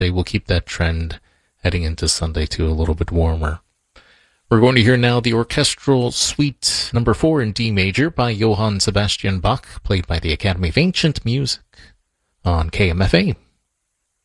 Saturday. We'll keep that trend heading into Sunday too, a little bit warmer. We're going to hear now the Orchestral Suite number 4 in D major by Johann Sebastian Bach, played by the Academy of Ancient Music on KMFA.